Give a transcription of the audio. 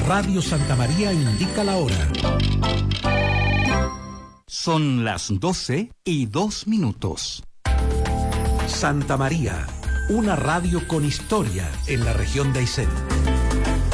Radio Santa María indica la hora. Son las 12:02. Santa María, una radio con historia en la región de Aysén.